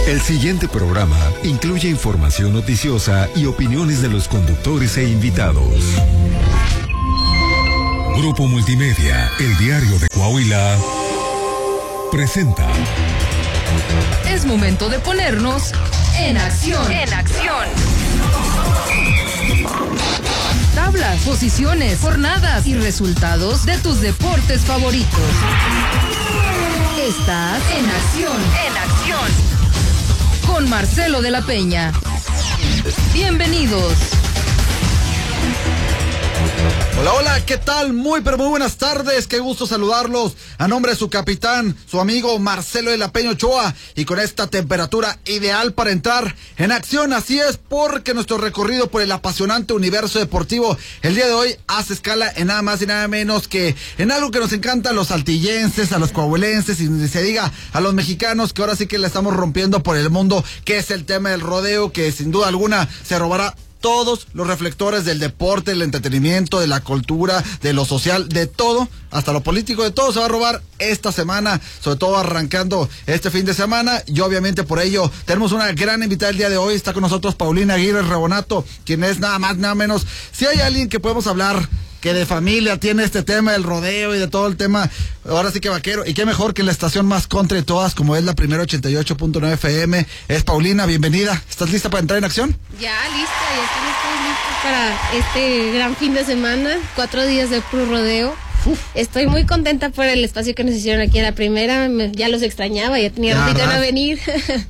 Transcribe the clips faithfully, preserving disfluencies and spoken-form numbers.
El siguiente programa incluye información noticiosa y opiniones de los conductores e invitados. Grupo Multimedia, el diario de Coahuila, presenta. Es momento de ponernos en acción. En acción. Tablas, posiciones, jornadas y resultados de tus deportes favoritos. Estás en acción. En acción. Con Marcelo de la Peña. Bienvenidos. Hola, hola, ¿qué tal? Muy, pero muy buenas tardes, qué gusto saludarlos. A nombre de su capitán, su amigo Marcelo de la Peña Ochoa, y con esta temperatura ideal para entrar en acción. Así es, porque nuestro recorrido por el apasionante universo deportivo el día de hoy hace escala en nada más y nada menos que en algo que nos encanta a los saltillenses, a los coahuilenses, y se diga a los mexicanos, que ahora sí que la estamos rompiendo por el mundo, que es el tema del rodeo, que sin duda alguna se robará todos los reflectores del deporte, del entretenimiento, de la cultura, de lo social, de todo, hasta lo político, de todo se va a robar esta semana, sobre todo arrancando este fin de semana. Y obviamente por ello tenemos una gran invitada el día de hoy. Está con nosotros Paulina Aguirre Rebonato, quien es nada más, nada menos, si hay alguien que podemos hablar que de familia tiene este tema del rodeo y de todo el tema, ahora sí que vaquero, y qué mejor que la estación más contra de todas, como es la primera ochenta y ocho punto nueve F M, es Paulina. Bienvenida. ¿Estás lista para entrar en acción? Ya, lista, ya estamos todos listos para este gran fin de semana, cuatro días de puro rodeo. Uf. Estoy muy contenta por el espacio que nos hicieron aquí en la primera, me, ya los extrañaba, ya tenía ratito de no venir.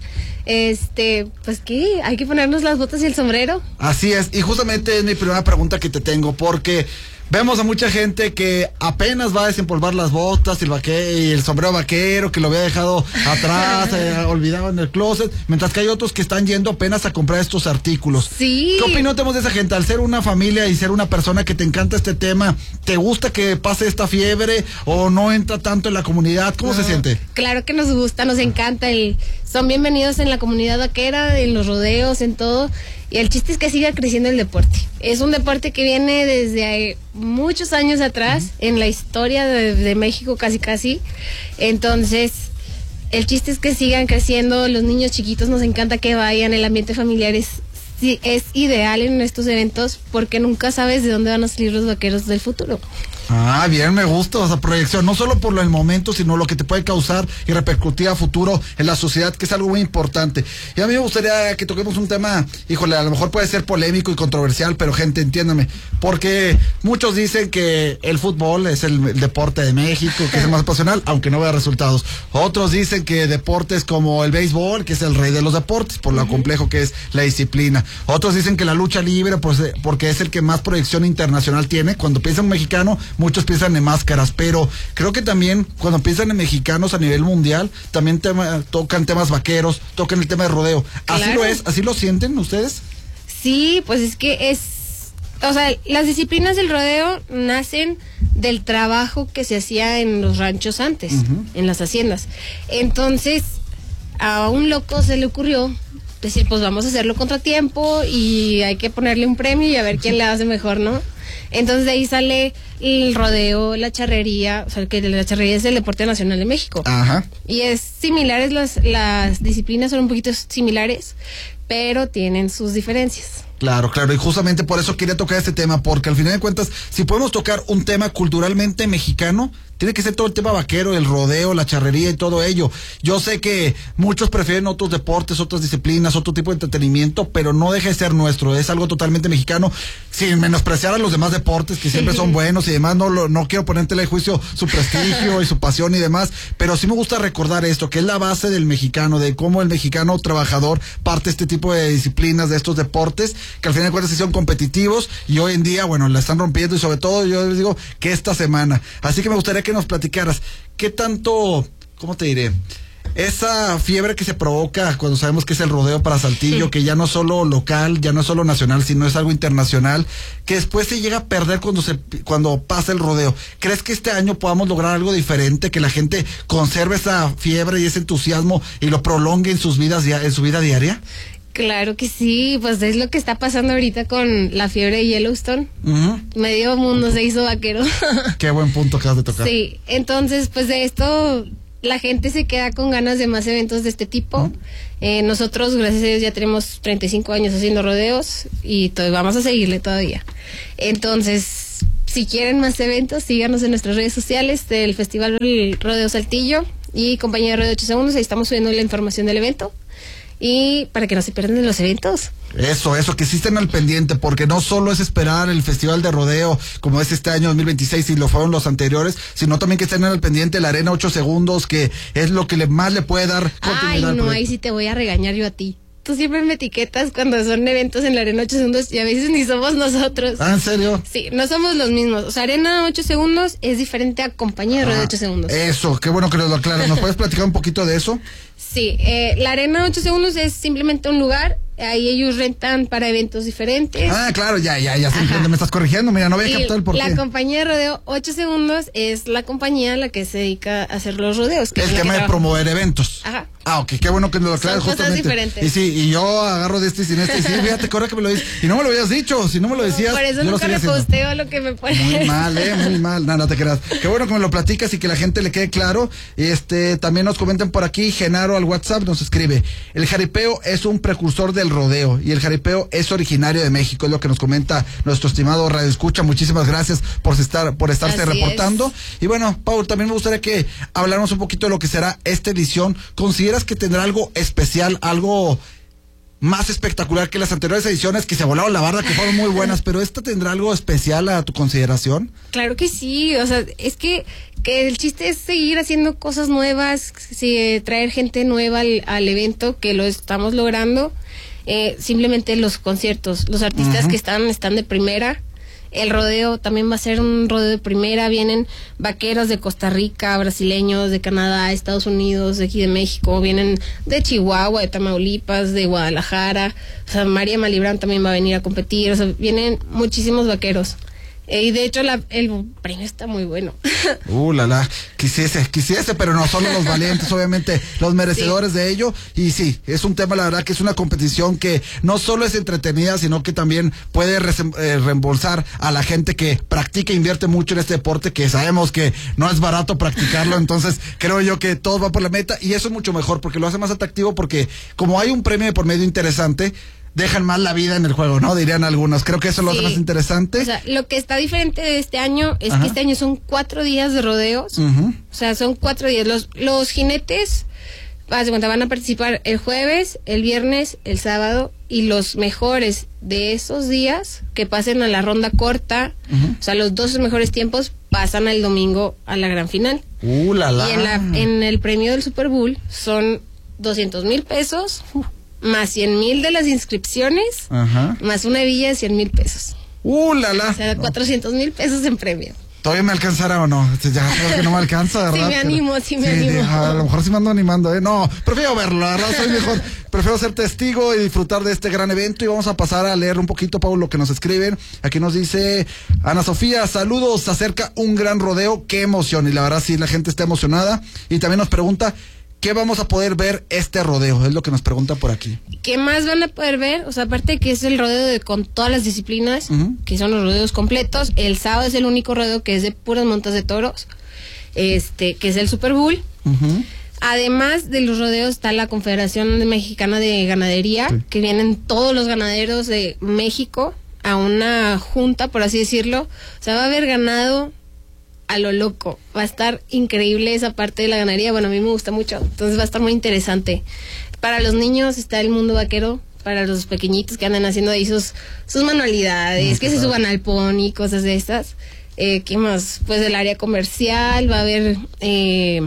Este, pues qué, hay que ponernos las botas y el sombrero. Así es, y justamente es mi primera pregunta que te tengo, porque vemos a mucha gente que apenas va a desempolvar las botas y el, vaque- y el sombrero vaquero, que lo había dejado atrás, eh, olvidado en el closet, mientras que hay otros que están yendo apenas a comprar estos artículos. Sí. ¿Qué opinión tenemos de esa gente? Al ser una familia y ser una persona que te encanta este tema, ¿te gusta que pase esta fiebre o no entra tanto en la comunidad? ¿Cómo no, se siente? Claro que nos gusta, nos encanta. El, son bienvenidos en la comunidad vaquera, en los rodeos, en todo. Y el chiste es que siga creciendo el deporte. Es un deporte que viene desde muchos años atrás, uh-huh. en la historia de, de México casi casi. Entonces, el chiste es que sigan creciendo. Los niños chiquitos nos encanta que vayan. El ambiente familiar es, es ideal en estos eventos, porque nunca sabes de dónde van a salir los vaqueros del futuro. Ah, bien, me gusta esa proyección, no solo por el momento, sino lo que te puede causar y repercutir a futuro en la sociedad, que es algo muy importante. Y a mí me gustaría que toquemos un tema, híjole, a lo mejor puede ser polémico y controversial, pero gente, entiéndame, porque muchos dicen que el fútbol es el, el deporte de México, que es el más pasional, aunque no vea resultados. Otros dicen que deportes como el béisbol, que es el rey de los deportes, por lo uh-huh. complejo que es la disciplina. Otros dicen que la lucha libre, pues, porque es el que más proyección internacional tiene. Cuando piensan en mexicano, muchos piensan en máscaras, pero creo que también cuando piensan en mexicanos a nivel mundial, también tema, tocan temas vaqueros, tocan el tema de rodeo. ¿Así claro. lo es? ¿Así lo sienten ustedes? Sí, pues es que es, o sea, las disciplinas del rodeo nacen del trabajo que se hacía en los ranchos antes, uh-huh. en las haciendas. Entonces, a un loco se le ocurrió decir, pues vamos a hacerlo contratiempo y hay que ponerle un premio y a ver quién le hace mejor, ¿no? Entonces de ahí sale el rodeo, la charrería, o sea que la charrería es el deporte nacional de México. Ajá. Y es similares, las, las disciplinas son un poquito similares, pero tienen sus diferencias. Claro, claro, y justamente por eso quería tocar este tema, porque al final de cuentas, si podemos tocar un tema culturalmente mexicano, tiene que ser todo el tema vaquero, el rodeo, la charrería y todo ello. Yo sé que muchos prefieren otros deportes, otras disciplinas, otro tipo de entretenimiento, pero no deja de ser nuestro, es algo totalmente mexicano, sin menospreciar a los demás deportes que siempre son buenos y demás. No, lo, no quiero ponértele en juicio su prestigio y su pasión y demás, pero sí me gusta recordar esto, que es la base del mexicano, de cómo el mexicano trabajador parte este tipo de disciplinas, de estos deportes, que al final de cuentas son competitivos y hoy en día, bueno, la están rompiendo, y sobre todo yo les digo que esta semana. Así que me gustaría que nos platicaras qué tanto, ¿cómo te diré? Esa fiebre que se provoca cuando sabemos que es el rodeo para Saltillo, sí. que ya no es solo local, ya no es solo nacional, sino es algo internacional, que después se llega a perder cuando se cuando pasa el rodeo. ¿Crees que este año podamos lograr algo diferente, que la gente conserve esa fiebre y ese entusiasmo y lo prolongue en sus vidas, en su vida diaria? Claro que sí, pues es lo que está pasando ahorita con la fiebre de Yellowstone. Uh-huh. Medio mundo se hizo vaquero. Qué buen punto acabas de tocar. Sí, entonces pues de esto la gente se queda con ganas de más eventos de este tipo. Uh-huh. Eh, nosotros, gracias a Dios, ya tenemos treinta y cinco años haciendo rodeos y to- vamos a seguirle todavía. Entonces, si quieren más eventos, síganos en nuestras redes sociales del Festival Rodeo Saltillo y Compañía de Rodeo ocho Segundos. Ahí estamos subiendo la información del evento. Y para que no se pierdan los eventos. Eso, eso, que sí estén al pendiente, porque no solo es esperar el Festival de Rodeo, como es este año dos mil veintiséis y lo fueron los anteriores, sino también que estén al pendiente la Arena ocho Segundos, que es lo que le, más le puede dar continuidad. Ay, no, ahí sí te voy a regañar yo a ti. Tú siempre me etiquetas cuando son eventos en la Arena ocho Segundos y a veces ni somos nosotros. ¿Ah, en serio? Sí, no somos los mismos. O sea, Arena ocho Segundos es diferente a Compañía de Rodeo ah, ocho Segundos. Eso, qué bueno que nos lo aclaras. ¿Nos puedes platicar un poquito de eso? Sí, eh, la Arena ocho Segundos es simplemente un lugar. Ahí ellos rentan para eventos diferentes. Ah, claro, ya, ya, ya sé dónde me estás corrigiendo. Mira, no voy a captar el porqué. La compañía de rodeo ocho Segundos es la compañía a la que se dedica a hacer los rodeos. El tema de promover eventos. Ajá. Ah, ok, qué bueno que nos lo aclaras justamente. Son cosas diferentes. Y sí, y yo agarro de este y sin este. Y sí, fíjate, corre que me lo dices. Y no me lo habías dicho, si no me lo decías. Por eso yo nunca le posteo lo que me pones. Muy mal, eh, muy mal. No, no te creas. Qué bueno que me lo platicas y que la gente le quede claro. Este, también nos comentan por aquí, Genaro al WhatsApp nos escribe: el jaripeo es un precursor del rodeo y el jaripeo es originario de México, es lo que nos comenta nuestro estimado Radio Escucha. Muchísimas gracias por estar, por estarse Así reportando. Es. Y bueno, Paul, también me gustaría que habláramos un poquito de lo que será esta edición. ¿Consideras que tendrá algo especial, algo más espectacular que las anteriores ediciones, que se volaron la barda, que fueron muy buenas, pero esta tendrá algo especial a tu consideración? Claro que sí, o sea, es que, que el chiste es seguir haciendo cosas nuevas, sí, traer gente nueva al, al evento, que lo estamos logrando. Eh, simplemente los conciertos, los artistas uh-huh. que están, están de primera. El rodeo también va a ser un rodeo de primera. Vienen vaqueros de Costa Rica, brasileños de Canadá, Estados Unidos, de aquí de México. Vienen de Chihuahua, de Tamaulipas, de Guadalajara. O sea, María Malibrán también va a venir a competir. O sea, vienen muchísimos vaqueros. Eh, y de hecho la, el premio está muy bueno. Uh, la la, quisiese, quisiese, pero no solo los valientes, obviamente los merecedores sí. de ello. Y sí, es un tema, la verdad, que es una competición que no solo es entretenida, sino que también puede re eh, reembolsar a la gente que practica e invierte mucho en este deporte, que sabemos que no es barato practicarlo. Entonces creo yo que todo va por la meta y eso es mucho mejor, porque lo hace más atractivo, porque como hay un premio de por medio interesante, dejan más la vida en el juego, ¿no? Dirían algunos. Creo que eso lo sí. hace más interesante. O sea, lo que está diferente de este año es Ajá. que este año son cuatro días de rodeos. Uh-huh. O sea, son cuatro días. Los, los jinetes, haz de cuenta, van a participar el jueves, el viernes, el sábado, y los mejores de esos días que pasen a la ronda corta, uh-huh. o sea, los dos mejores tiempos pasan el domingo a la gran final. Uh, la, la. Y en, la, en el premio del Super Bowl son doscientos mil pesos. Uh. Más cien mil de las inscripciones, Ajá. más una villa de cien mil pesos. ¡Uh, la, la! O sea, cuatrocientos mil pesos en premio. ¿Todavía me alcanzará o no? Ya creo que no me alcanza, ¿verdad? Sí me animo, sí me sí, animo. A lo mejor sí me ando animando, ¿eh? No, prefiero verlo, la verdad, soy mejor. Prefiero ser testigo y disfrutar de este gran evento. Y vamos a pasar a leer un poquito, Paul, lo que nos escriben. Aquí nos dice Ana Sofía: saludos, se acerca un gran rodeo, qué emoción. Y la verdad, sí, la gente está emocionada. Y también nos pregunta: ¿qué vamos a poder ver este rodeo? Es lo que nos pregunta por aquí. ¿Qué más van a poder ver? O sea, aparte de que es el rodeo de, con todas las disciplinas, uh-huh. que son los rodeos completos. El sábado es el único rodeo que es de puras montas de toros, este, que es el Super Bowl. Uh-huh. Además de los rodeos está la Confederación Mexicana de Ganadería, sí. que vienen todos los ganaderos de México a una junta, por así decirlo. O sea, va a haber ganado a lo loco. Va a estar increíble esa parte de la ganadería. Bueno, a mí me gusta mucho, entonces va a estar muy interesante. Para los niños está el mundo vaquero, para los pequeñitos que andan haciendo ahí sus, sus manualidades, mm, que se suban al pony, cosas de estas. Eh, ¿Qué más? Pues el área comercial, va a haber eh,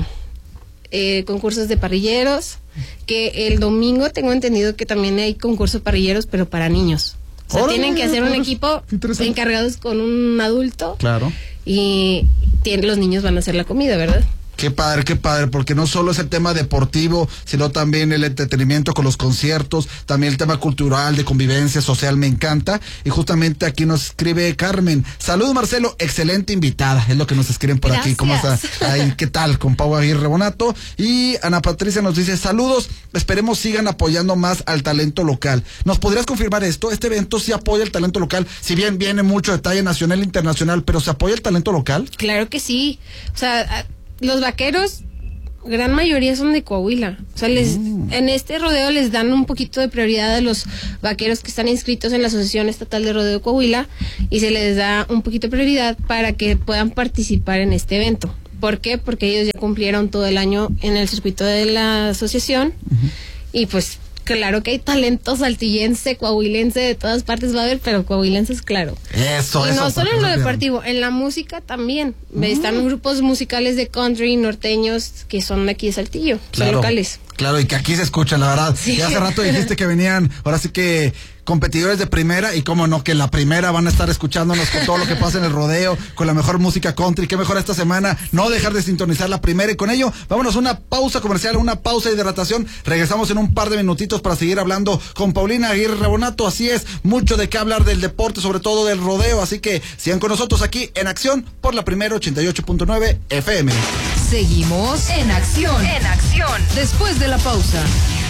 eh, concursos de parrilleros, que el domingo tengo entendido que también hay concursos parrilleros, pero para niños. O sea, tienen que hacer un equipo encargados con un adulto. Claro. Y tienen, los niños van a hacer la comida, ¿verdad? Qué padre, qué padre, porque no solo es el tema deportivo, sino también el entretenimiento con los conciertos, también el tema cultural, de convivencia social, me encanta. Y justamente aquí nos escribe Carmen: saludos, Marcelo, excelente invitada, es lo que nos escriben por Gracias. Aquí. ¿Cómo está? Ay, ¿qué tal? Con Pau Aguirre Bonato. Y Ana Patricia nos dice: saludos, esperemos sigan apoyando más al talento local. ¿Nos podrías confirmar esto? Este evento sí apoya el talento local, si bien viene mucho detalle nacional e internacional, pero ¿se apoya el talento local? Claro que sí, o sea, los vaqueros gran mayoría son de Coahuila. O sea, les, mm. en este rodeo les dan un poquito de prioridad a los vaqueros que están inscritos en la Asociación Estatal de Rodeo de Coahuila y se les da un poquito de prioridad para que puedan participar en este evento. ¿Por qué? Porque ellos ya cumplieron todo el año en el circuito de la asociación uh-huh. y pues claro que hay talento saltillense, coahuilense, de todas partes va a haber, pero coahuilenses, claro. Eso, y eso. no solo en lo deportivo, en la música también. Mm. Están grupos musicales de country, norteños, que son de aquí de Saltillo, claro, son locales. Claro, y que aquí se escuchan, la verdad. Sí. Y hace rato dijiste que venían, ahora sí que competidores de primera, y cómo no, que la primera van a estar escuchándonos con todo lo que pasa en el rodeo, con la mejor música country. Qué mejor esta semana no dejar de sintonizar la primera, y con ello vámonos a una pausa comercial, una pausa de hidratación. Regresamos en un par de minutitos para seguir hablando con Paulina Aguirre Rabonato. Así es, mucho de qué hablar del deporte, sobre todo del rodeo, así que sigan con nosotros aquí en Acción por la primera ochenta y ocho punto nueve F M. Seguimos en Acción, en Acción, después de la pausa.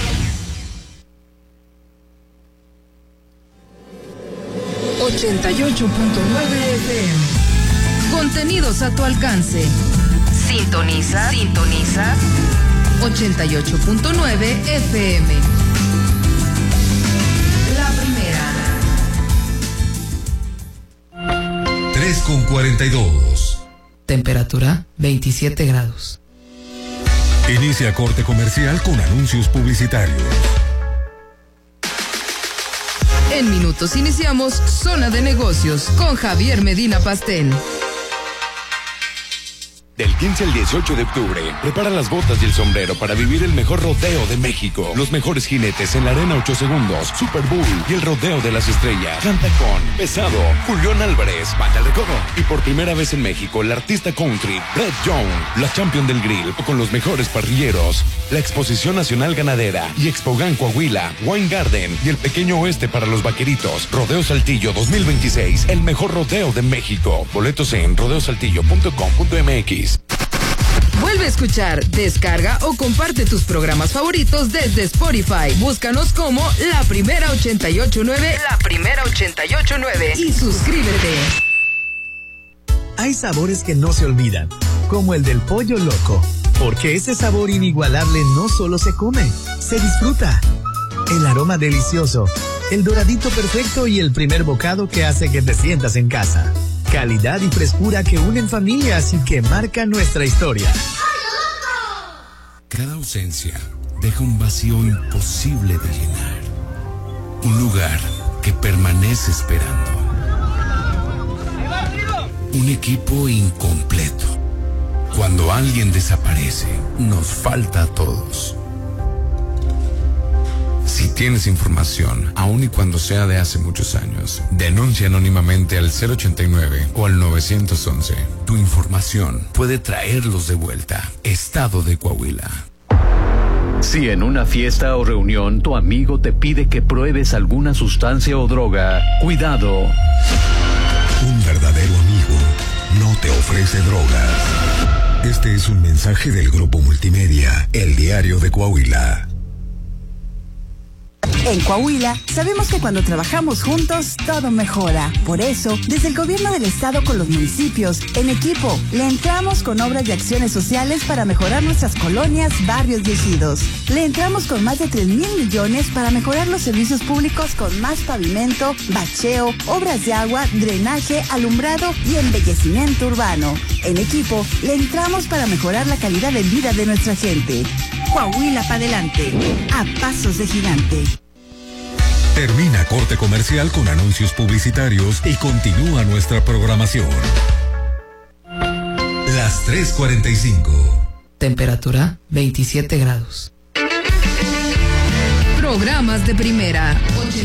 ochenta y ocho punto nueve F M. Contenidos a tu alcance. Sintoniza, sintoniza. ochenta y ocho punto nueve F M. La primera. tres con cuarenta y dos. Temperatura veintisiete grados. Inicia corte comercial con anuncios publicitarios. En minutos iniciamos Zona de Negocios con Javier Medina Pastel. Del quince al dieciocho de octubre, prepara las botas y el sombrero para vivir el mejor rodeo de México. Los mejores jinetes en la arena ocho segundos, Super Bowl y el rodeo de las estrellas. Canta con Pesado, Julián Álvarez, Banda El Recodo. Y por primera vez en México, el artista country, Brett Young, la champion del grill, con los mejores parrilleros. La Exposición Nacional Ganadera y Expogan Coahuila, Wine Garden y el Pequeño Oeste para los vaqueritos. Rodeo Saltillo dos mil veintiséis, el mejor rodeo de México. Boletos en rodeo saltillo punto com punto m x. Vuelve a escuchar, descarga o comparte tus programas favoritos desde Spotify. Búscanos como La Primera ochenta y ocho punto nueve, La Primera ochenta y ocho punto nueve y suscríbete. Hay sabores que no se olvidan, como el del pollo loco, porque ese sabor inigualable no solo se come, se disfruta. El aroma delicioso, el doradito perfecto y el primer bocado que hace que te sientas en casa. Calidad y frescura que unen familias y que marcan nuestra historia. Cada ausencia deja un vacío imposible de llenar. Un lugar que permanece esperando. Un equipo incompleto. Cuando alguien desaparece, nos falta a todos. Si tienes información, aun y cuando sea de hace muchos años, denuncia anónimamente al cero ochenta y nueve o al nueve once. Tu información puede traerlos de vuelta. Estado de Coahuila. Si en una fiesta o reunión tu amigo te pide que pruebes alguna sustancia o droga, cuidado. Un verdadero amigo no te ofrece drogas. Este es un mensaje del Grupo Multimedia, El Diario de Coahuila. En Coahuila, sabemos que cuando trabajamos juntos, todo mejora. Por eso, desde el gobierno del estado con los municipios, en equipo, le entramos con obras y acciones sociales para mejorar nuestras colonias, barrios y ejidos. Le entramos con más de tres mil millones para mejorar los servicios públicos con más pavimento, bacheo, obras de agua, drenaje, alumbrado y embellecimiento urbano. En equipo, le entramos para mejorar la calidad de vida de nuestra gente. Coahuila para adelante, a pasos de gigante. Termina corte comercial con anuncios publicitarios y continúa nuestra programación. Las tres cuarenta y cinco. Temperatura veintisiete grados. Programas de primera.